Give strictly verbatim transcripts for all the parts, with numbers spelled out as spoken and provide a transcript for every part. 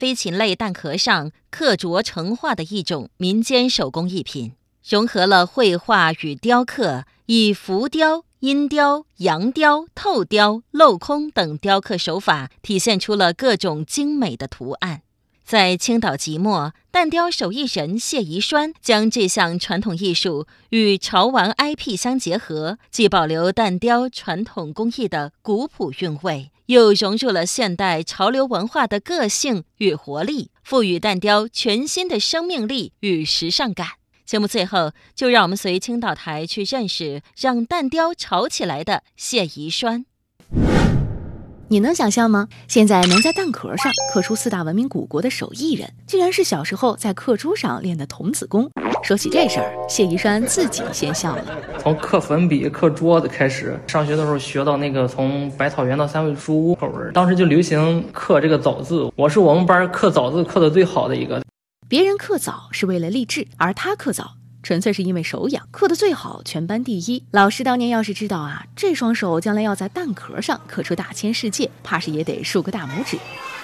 飞禽类蛋壳上刻琢成画的一种民间手工艺品，融合了绘画与雕刻，以浮雕、阴雕、阳雕、透雕、镂空等雕刻手法，体现出了各种精美的图案。在青岛即墨，蛋雕手艺人谢宜栓将这项传统艺术与潮玩 I P 相结合，既保留蛋雕传统工艺的古朴韵味，又融入了现代潮流文化的个性与活力，赋予蛋雕全新的生命力与时尚感。节目最后，就让我们随青岛台去认识让蛋雕潮起来的谢宜栓。 你能想象吗？现在能在蛋壳上刻出四大文明古国的手艺人，竟然是小时候在刻珠上练的童子功。说起这事儿，谢宜栓自己先笑了。 从刻粉笔、刻桌子开始，上学的时候学到那个从百草园到三味书屋口文，当时就流行刻这个枣字，我是我们班刻枣字刻的最好的一个。 别人刻枣是为了励志，而他刻枣纯粹是因为手痒，刻得最好，全班第一。老师当年要是知道啊，这双手将来要在蛋壳上刻出大千世界，怕是也得竖个大拇指。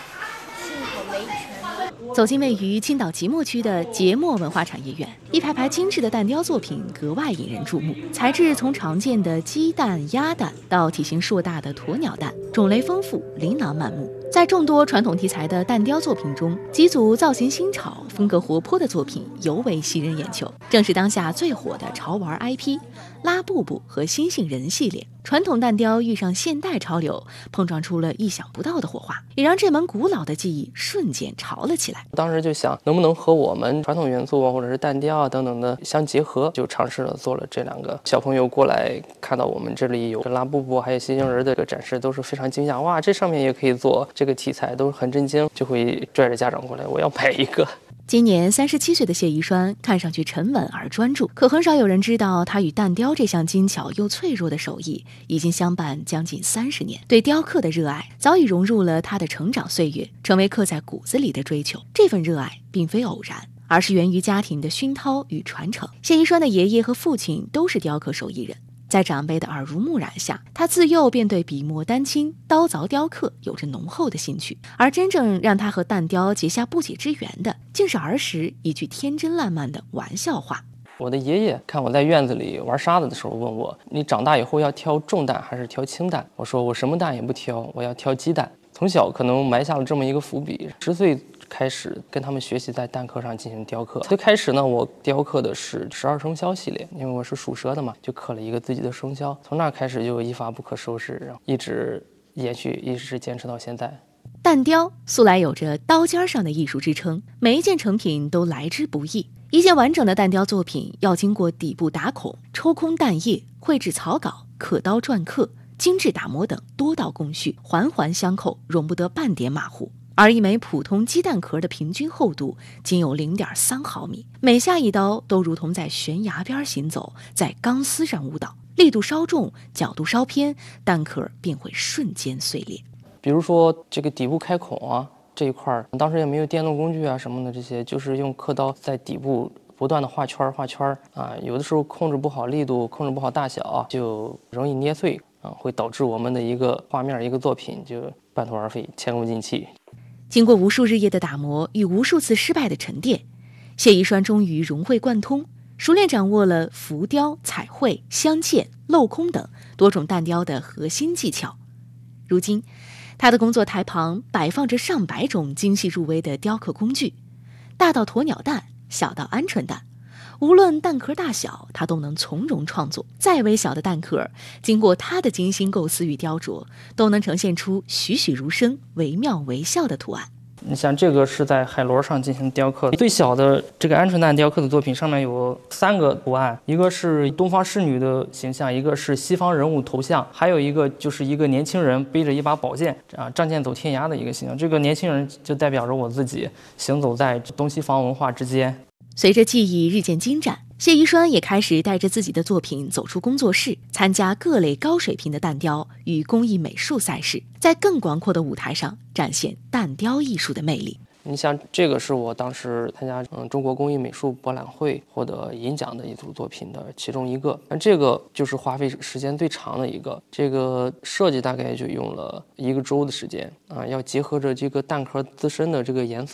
走进位于青岛即墨区的节墨文化产业园，一排排精致的蛋雕作品格外引人注目。材质从常见的鸡蛋、鸭蛋到体型硕大的鸵鸟蛋，种类丰富，琳琅满目。在众多传统题材的蛋雕作品中，几组造型新潮、风格活泼的作品尤为吸人眼球，正是当下最火的潮玩 I P 拉布布和星星人系列。传统蛋雕遇上现代潮流，碰撞出了意想不到的火花，也让这门古老的技艺瞬间潮了起来。 当时就想能不能和我们传统元素啊，或者是蛋雕啊等等的相结合，就尝试了做了这两个。小朋友过来看到我们这里有拉布布还有星星人的这个展示，都是非常惊讶，哇，这上面也可以做这个题材，都是很震惊，就会拽着家长过来，我要买一个。 今年三十七岁的谢宜栓看上去沉稳而专注，可很少有人知道他与蛋雕这项精巧又脆弱的手艺已经相伴将近三十年。对雕刻的热爱早已融入了他的成长岁月，成为刻在骨子里的追求。这份热爱并非偶然，而是源于家庭的熏陶与传承。谢宜栓的爷爷和父亲都是雕刻手艺人，在长辈的耳濡目染下，他自幼便对笔墨丹青、刀凿雕刻有着浓厚的兴趣。而真正让他和蛋雕结下不解之缘的，竟是儿时一句天真烂漫的玩笑话。 我的爷爷看我在院子里玩沙子的时候问我，你长大以后要挑重蛋还是挑轻蛋？我说我什么蛋也不挑，我要挑鸡蛋。从小可能埋下了这么一个伏笔。十岁开始跟他们学习在蛋壳上进行雕刻。最开始呢，我雕刻的是十二生肖系列，因为我是属蛇的嘛，就刻了一个自己的生肖。从那开始就一发不可收拾，然后一直延续，一直坚持到现在。 蛋雕素来有着刀尖上的艺术之称，每一件成品都来之不易。一件完整的蛋雕作品要经过底部打孔、抽空蛋液、绘制草稿、刻刀篆刻、精致打磨等多道工序，环环相扣，容不得半点马虎。而一枚普通鸡蛋壳的平均厚度仅有 零点三毫米，每下一刀都如同在悬崖边行走，在钢丝上舞蹈，力度稍重，角度稍偏，蛋壳便会瞬间碎裂。 比如说这个底部开孔啊这一块，当时也没有电动工具啊什么的，这些就是用刻刀在底部不断的画圈画圈啊，有的时候控制不好力度，控制不好大小，就容易捏碎啊，会导致我们的一个画面一个作品就半途而废，前功尽弃。 经过无数日夜的打磨与无数次失败的沉淀，谢宜栓终于融会贯通，熟练掌握了浮雕、彩绘、镶嵌、镂空等多种蛋雕的核心技巧。如今他的工作台旁摆放着上百种精细入微的雕刻工具，大到鸵鸟蛋，小到鹌鹑蛋，无论蛋壳大小，他都能从容创作。再微小的蛋壳，经过他的精心构思与雕琢，都能呈现出栩栩如生、惟妙惟肖的图案。 你像这个是在海螺上进行雕刻，最小的这个鹌鹑蛋雕刻的作品上面有三个图案，一个是东方侍女的形象，一个是西方人物头像，还有一个就是一个年轻人背着一把宝剑啊，仗剑走天涯的一个形象。这个年轻人就代表着我自己行走在东西方文化之间。 随着技艺日渐精湛，谢宜栓也开始带着自己的作品走出工作室，参加各类高水平的蛋雕与工艺美术赛事，在更广阔的舞台上展现蛋雕艺术的魅力。 你像这个是我当时参加嗯中国工艺美术博览会获得银奖的一组作品的其中一个，那这个就是花费时间最长的一个，这个设计大概就用了一个周的时间啊，要结合着这个蛋壳自身的这个颜色